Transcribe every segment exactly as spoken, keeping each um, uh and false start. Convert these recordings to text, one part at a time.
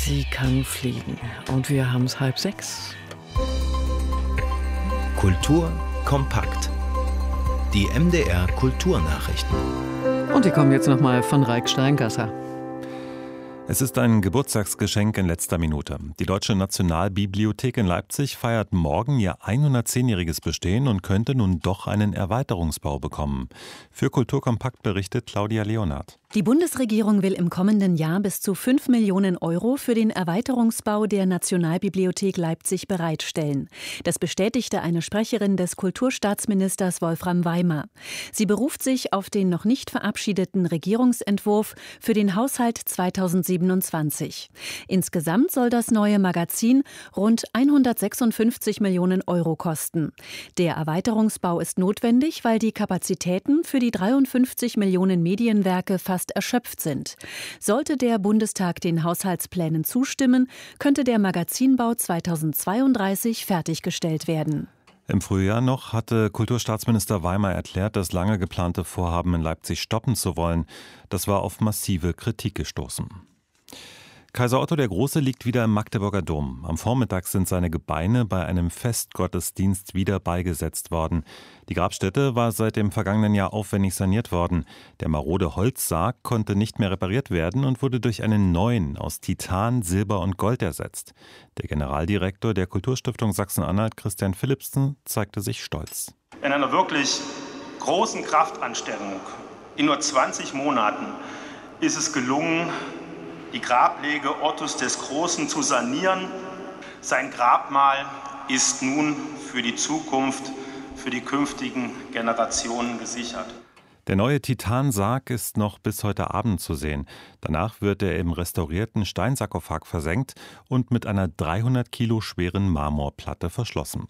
sie kann fliegen. Und wir haben es halb sechs. Kultur kompakt. Die M D R Kulturnachrichten. Und die kommen jetzt nochmal von Raik Steingasser. Es ist ein Geburtstagsgeschenk in letzter Minute. Die Deutsche Nationalbibliothek in Leipzig feiert morgen ihr hundertzehnjähriges Bestehen und könnte nun doch einen Erweiterungsbau bekommen. Für Kulturkompakt berichtet Claudia Leonhardt. Die Bundesregierung will im kommenden Jahr bis zu fünf Millionen Euro für den Erweiterungsbau der Nationalbibliothek Leipzig bereitstellen. Das bestätigte eine Sprecherin des Kulturstaatsministers Wolfram Weimer. Sie beruft sich auf den noch nicht verabschiedeten Regierungsentwurf für den Haushalt zweitausendsiebenundzwanzig. Insgesamt soll das neue Magazin rund hundertsechsundfünfzig Millionen Euro kosten. Der Erweiterungsbau ist notwendig, weil die Kapazitäten für die dreiundfünfzig Millionen Medienwerke fast erschöpft sind. Sollte der Bundestag den Haushaltsplänen zustimmen, könnte der Magazinbau zweitausendzweiunddreißig fertiggestellt werden. Im Frühjahr noch hatte Kulturstaatsminister Weimer erklärt, das lange geplante Vorhaben in Leipzig stoppen zu wollen. Das war auf massive Kritik gestoßen. Kaiser Otto der Große liegt wieder im Magdeburger Dom. Am Vormittag sind seine Gebeine bei einem Festgottesdienst wieder beigesetzt worden. Die Grabstätte war seit dem vergangenen Jahr aufwendig saniert worden. Der marode Holzsarg konnte nicht mehr repariert werden und wurde durch einen neuen aus Titan, Silber und Gold ersetzt. Der Generaldirektor der Kulturstiftung Sachsen-Anhalt, Christian Philipsen, zeigte sich stolz. In einer wirklich großen Kraftanstrengung in nur zwanzig Monaten ist es gelungen, die Grablege Ottos des Großen zu sanieren. Sein Grabmal ist nun für die Zukunft, für die künftigen Generationen gesichert. Der neue Titansarg ist noch bis heute Abend zu sehen. Danach wird er im restaurierten Steinsarkophag versenkt und mit einer dreihundert Kilo schweren Marmorplatte verschlossen.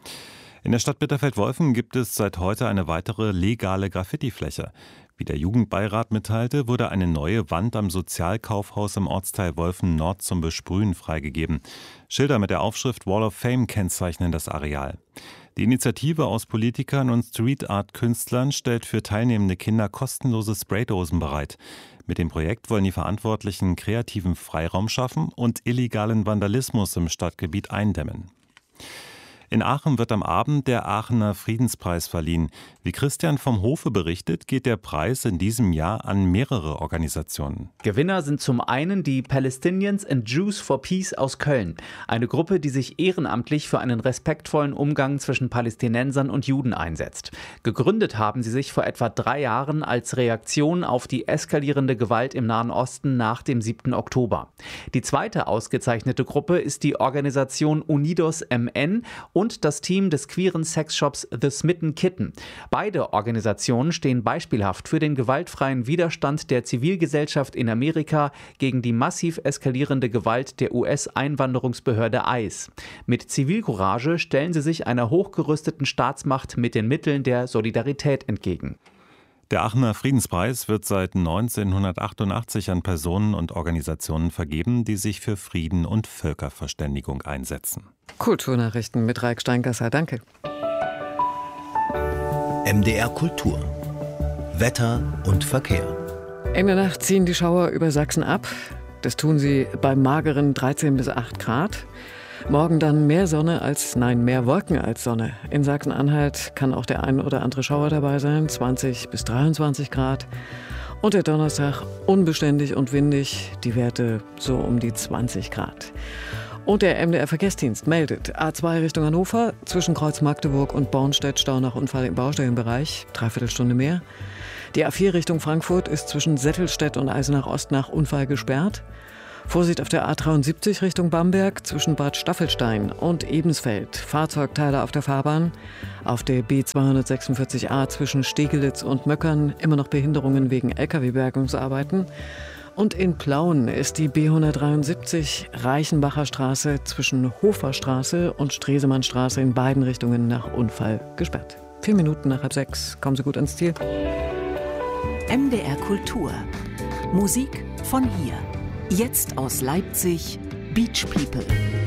In der Stadt Bitterfeld-Wolfen gibt es seit heute eine weitere legale Graffitifläche. Wie der Jugendbeirat mitteilte, wurde eine neue Wand am Sozialkaufhaus im Ortsteil Wolfen Nord zum Besprühen freigegeben. Schilder mit der Aufschrift Wall of Fame kennzeichnen das Areal. Die Initiative aus Politikern und Street-Art-Künstlern stellt für teilnehmende Kinder kostenlose Spraydosen bereit. Mit dem Projekt wollen die Verantwortlichen kreativen Freiraum schaffen und illegalen Vandalismus im Stadtgebiet eindämmen. In Aachen wird am Abend der Aachener Friedenspreis verliehen. Wie Christian vom Hofe berichtet, geht der Preis in diesem Jahr an mehrere Organisationen. Gewinner sind zum einen die Palestinians and Jews for Peace aus Köln. Eine Gruppe, die sich ehrenamtlich für einen respektvollen Umgang zwischen Palästinensern und Juden einsetzt. Gegründet haben sie sich vor etwa drei Jahren als Reaktion auf die eskalierende Gewalt im Nahen Osten nach dem siebten Oktober. Die zweite ausgezeichnete Gruppe ist die Organisation Unidos M N und das Team des queeren Sexshops The Smitten Kitten. Beide Organisationen stehen beispielhaft für den gewaltfreien Widerstand der Zivilgesellschaft in Amerika gegen die massiv eskalierende Gewalt der U S-Einwanderungsbehörde ICE. Mit Zivilcourage stellen sie sich einer hochgerüsteten Staatsmacht mit den Mitteln der Solidarität entgegen. Der Aachener Friedenspreis wird seit neunzehnhundertachtundachtzig an Personen und Organisationen vergeben, die sich für Frieden und Völkerverständigung einsetzen. Kulturnachrichten mit Raik Steingasser, danke. M D R Kultur. Wetter und Verkehr. In der Nacht ziehen die Schauer über Sachsen ab. Das tun sie bei mageren dreizehn bis acht Grad. Morgen dann mehr Sonne als, nein, mehr Wolken als Sonne. In Sachsen-Anhalt kann auch der ein oder andere Schauer dabei sein, zwanzig bis dreiundzwanzig Grad. Und der Donnerstag unbeständig und windig, die Werte so um die zwanzig Grad. Und der M D R-Verkehrsdienst meldet, A zwei Richtung Hannover, zwischen Kreuz Magdeburg und Bornstedt Stau nach Unfall im Baustellenbereich, dreiviertel Stunde mehr. Die A vier Richtung Frankfurt ist zwischen Settelstedt und Eisenach Ost nach Unfall gesperrt. Vorsicht auf der A dreiundsiebzig Richtung Bamberg zwischen Bad Staffelstein und Ebensfeld. Fahrzeugteile auf der Fahrbahn. Auf der B zweihundertsechsundvierzig A zwischen Stegelitz und Möckern immer noch Behinderungen wegen L K W-Bergungsarbeiten. Und in Plauen ist die B hundertdreiundsiebzig Reichenbacher Straße zwischen Hoferstraße und Stresemannstraße in beiden Richtungen nach Unfall gesperrt. Vier Minuten nach halb sechs. Kommen Sie gut ans Ziel. M D R Kultur. Musik von hier. Jetzt aus Leipzig, Beach People.